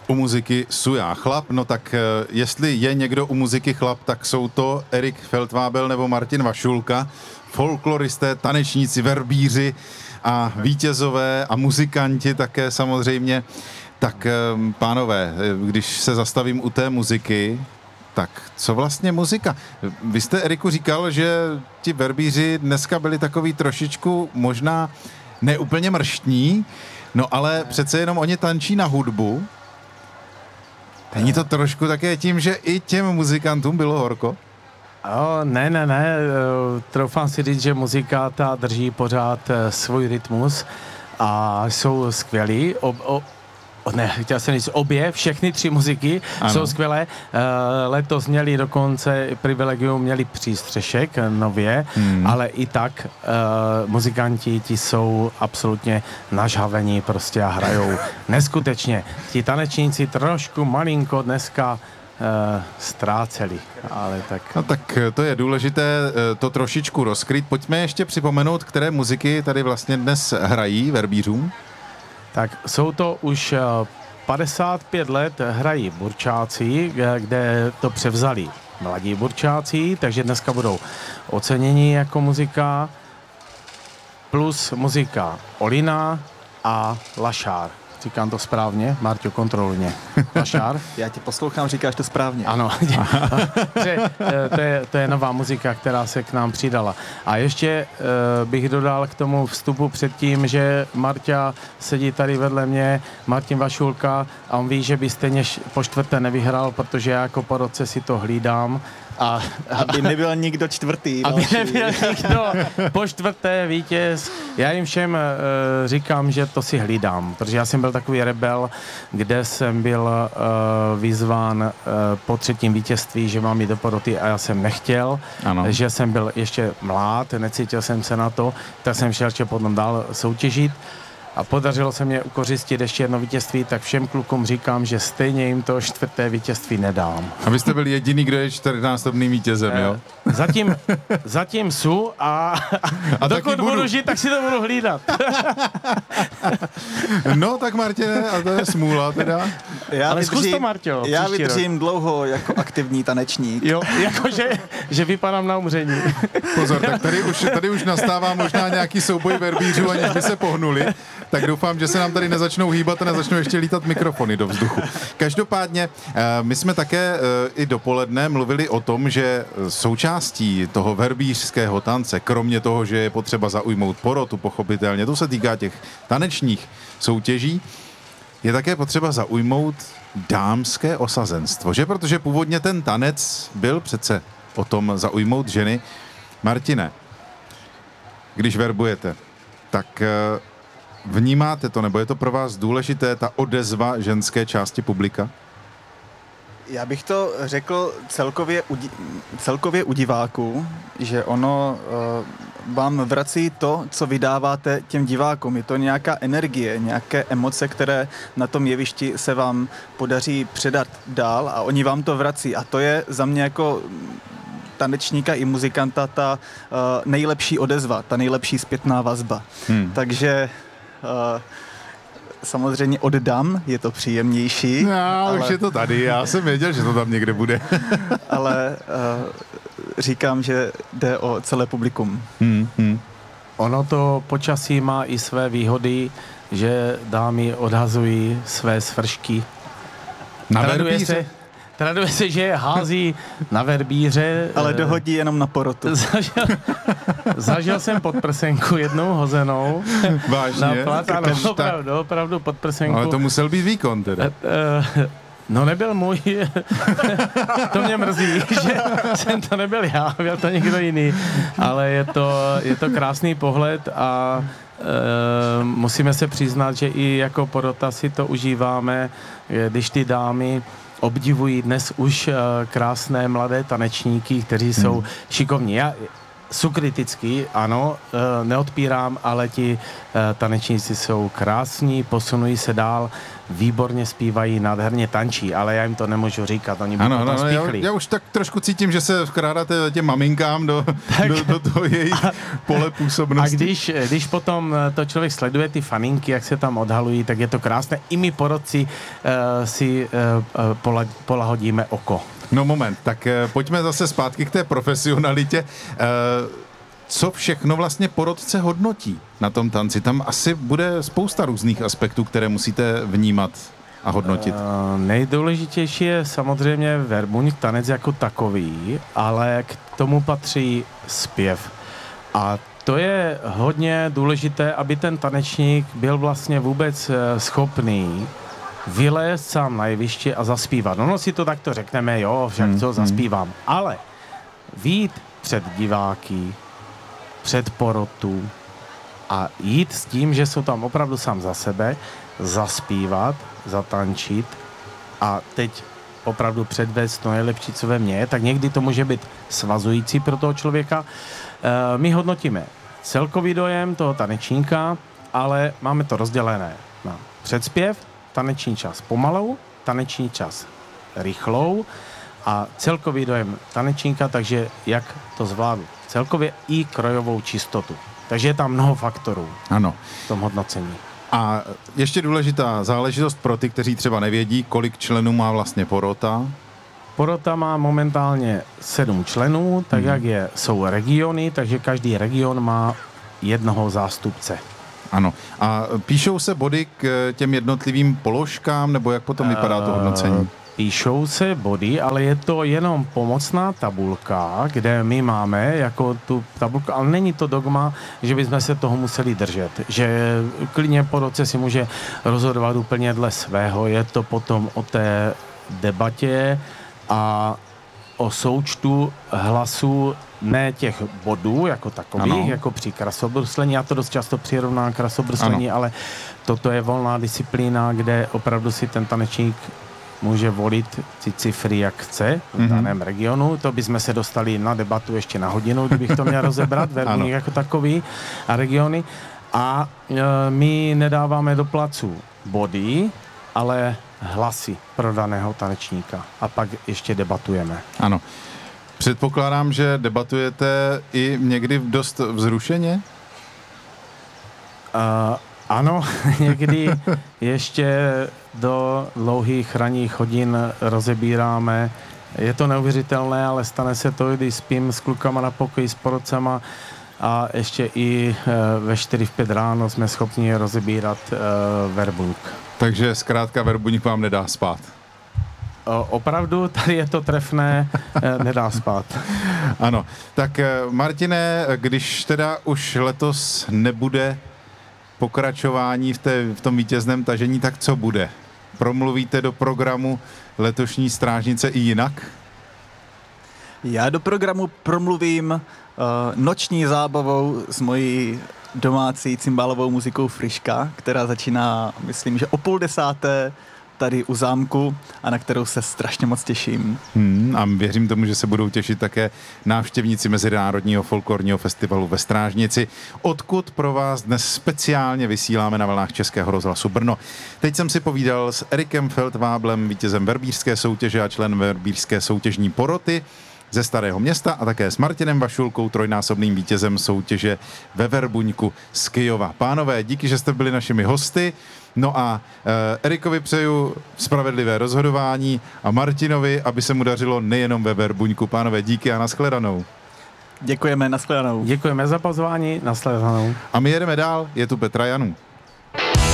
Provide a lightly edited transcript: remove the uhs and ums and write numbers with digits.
U muziky Suja chlap, no tak jestli je někdo u muziky chlap, tak jsou to Erik Feldvábel nebo Martin Vašulka, folkloristé, tanečníci, verbíři a vítězové a muzikanti také samozřejmě. Tak pánové, když se zastavím u té muziky, tak co vlastně muzika? Vy jste, Eriku, říkal, že ti verbíři dneska byli takový trošičku možná neúplně mrštní, no ale přece jenom oni tančí na hudbu. Není to trošku také tím, že i těm muzikantům bylo horko? Ne, troufám si říct, že muzika ta drží pořád svůj rytmus a jsou skvělí. Chtěl jsem říct, všechny tři muziky jsou skvělé. Letos měli dokonce privilegium, měli přístřešek nově, ale i tak muzikanti ti jsou absolutně nažhavení prostě a hrajou neskutečně. Ti tanečníci trošku malinko dneska ztráceli, ale tak... No tak to je důležité to trošičku rozkryt. Pojďme ještě připomenout, které muziky tady vlastně dnes hrají verbířům. Tak jsou to už 55 let hrají Burčáci, kde to převzali mladí Burčáci, takže dneska budou oceněni jako muzika, plus muzika Olina a Lašár. Říkám to správně? Marťo, kontroluj mě. Lašár? Já tě poslouchám, říkáš to správně. Ano. To je nová muzika, která se k nám přidala. A ještě bych dodal k tomu vstupu předtím, že Marťa sedí tady vedle mě, Martin Vašulka, a on ví, že by stejně po čtvrté nevyhrál, protože já jako po roce si to hlídám. Aby nebyl nikdo čtvrtý. Aby nebyl nikdo po čtvrté vítěz. Já jim všem říkám, že to si hlídám, protože já jsem byl takový rebel, kde jsem byl vyzván po třetím vítězství, že mám jít do poroty a já jsem nechtěl, že jsem byl ještě mlád, necítil jsem se na to, tak jsem šel ještě potom dál soutěžit. A podařilo se mě ukořistit ještě jedno vítězství, tak všem klukům říkám, že stejně jim to čtvrté vítězství nedám. A vy jste byl jediný, kdo je 14násobným vítězem, jo? Zatím jsou a dokud budu žít, tak si to budu hlídat. No tak Martine, a to je smůla teda. Ale zkus to, Marťo. Já vydržím dlouho jako aktivní tanečník. Jo, jakože že vypadám na umření. Pozor, tak tady už nastává možná nějaký souboj verbířů, aniž by se pohnuli. Tak doufám, že se nám tady nezačnou hýbat a nezačnou ještě lítat mikrofony do vzduchu. Každopádně, my jsme také i dopoledne mluvili o tom, že součástí toho verbířského tance, kromě toho, že je potřeba zaujmout porotu, pochopitelně, to se týká těch tanečních soutěží, je také potřeba zaujmout dámské osazenstvo, že? Protože původně ten tanec byl přece o tom zaujmout ženy. Martine, když verbujete, tak vnímáte to, nebo je to pro vás důležité, ta odezva ženské části publika? Já bych to řekl celkově u diváků, že ono vám vrací to, co vydáváte těm divákům. Je to nějaká energie, nějaké emoce, které na tom jevišti se vám podaří předat dál a oni vám to vrací. A to je za mě jako tanečníka i muzikanta ta nejlepší odezva, ta nejlepší zpětná vazba. Takže samozřejmě oddám, je to příjemnější. No, ale už je to tady, já jsem věděl, že to tam někde bude. Ale říkám, že jde o celé publikum. Ono to počasí má i své výhody, že dámy odhazují své svršky. Na verbíře? Traduje se, že hází na verbíře. Ale dohodí jenom na porotu. Zažil jsem podprsenku jednou hozenou. Vážně? Na plat, ano, opravdu podprsenku. Ale to musel být výkon teda. No nebyl můj. To mě mrzí, že jsem to nebyl já, byl to někdo jiný. Ale je to krásný pohled a musíme se přiznat, že i jako porota si to užíváme, když ty dámy obdivují dnes už krásné mladé tanečníky, kteří jsou šikovní. Jsou kritický, ano, neodpírám, ale ti tanečníci jsou krásní, posunují se dál, výborně zpívají, nádherně tančí, ale já jim to nemůžu říkat, oni by potom spíchli. Já už tak trošku cítím, že se vkrádáte těm maminkám do toho jejich pole působnosti. A když potom to člověk sleduje, ty faninky, jak se tam odhalují, tak je to krásné. I my porodci si polahodíme oko. No moment, tak pojďme zase zpátky k té profesionalitě. Co všechno vlastně porodce hodnotí na tom tanci? Tam asi bude spousta různých aspektů, které musíte vnímat a hodnotit. Nejdůležitější je samozřejmě verbuňk, tanec jako takový, ale k tomu patří zpěv. A to je hodně důležité, aby ten tanečník byl vlastně vůbec schopný vylézt sám na jeviště a zaspívat. No si to takto řekneme, jo, však co zaspívám. Ale vyjít před diváky, před porotu a jít s tím, že jsou tam opravdu sám za sebe, zaspívat, zatančit a teď opravdu předvést to nejlepší, co ve mně je, tak někdy to může být svazující pro toho člověka. My hodnotíme celkový dojem toho tanečníka, ale máme to rozdělené na předspěv, taneční čas pomalou, taneční čas rychlou a celkový dojem tanečníka, takže jak to zvládnu celkově i krojovou čistotu. Takže je tam mnoho faktorů v tom hodnocení. A ještě důležitá záležitost pro ty, kteří třeba nevědí, kolik členů má vlastně porota. Porota má momentálně 7 členů, tak jak jsou regiony, takže každý region má jednoho zástupce. Ano. A píšou se body k těm jednotlivým položkám, nebo jak potom vypadá to hodnocení? Píšou se body, ale je to jenom pomocná tabulka, kde my máme jako tu tabulku, ale není to dogma, že bychom se toho museli držet. Že klidně porotce si může rozhodovat úplně dle svého, je to potom o té debatě a o součtu hlasů, ne těch bodů jako takových, jako při krasobruslení. Já to dost často přirovnám k krasobruslení, ale toto je volná disciplína, kde opravdu si ten tanečník může volit ty cifry, jak chce v daném regionu. To bychom se dostali na debatu ještě na hodinu, kdybych to měl rozebrat, verbuňk jako takový a regiony. A my nedáváme do placu body, ale hlasy pro daného tanečníka. A pak ještě debatujeme. Ano. Předpokládám, že debatujete i někdy dost vzrušeně? Ano, někdy ještě do dlouhých ranních hodin rozebíráme. Je to neuvěřitelné, ale stane se to, když spím s klukama na pokoji, s porodcema a ještě i ve 4-5 ráno jsme schopni rozebírat verbuňk. Takže zkrátka verbuňk vám nedá spát. Opravdu, tady je to trefné, nedá spát. Ano, tak Martine, když teda už letos nebude pokračování v tom vítězném tažení, tak co bude? Promluvíte do programu letošní strážnice i jinak? Já do programu promluvím noční zábavou s mojí domácí cymbálovou muzikou Friška, která začíná, myslím, že o 9:30 tady u zámku a na kterou se strašně moc těším. A věřím tomu, že se budou těšit také návštěvníci Mezinárodního folklorního festivalu ve Strážnici, odkud pro vás dnes speciálně vysíláme na vlnách Českého rozhlasu Brno. Teď jsem si povídal s Erikem Feldváblem, vítězem verbířské soutěže a členem verbířské soutěžní poroty ze Starého Města a také s Martinem Vašulkou, trojnásobným vítězem soutěže ve verbuňku z Kyjova. Pánové, díky, že jste byli našimi hosty. No a Erikovi přeju spravedlivé rozhodování a Martinovi, aby se mu dařilo nejenom ve verbuňku. Pánové, díky a nashledanou. Děkujeme, nashledanou. Děkujeme za pozvání, nashledanou. A my jedeme dál, je tu Petra Janů.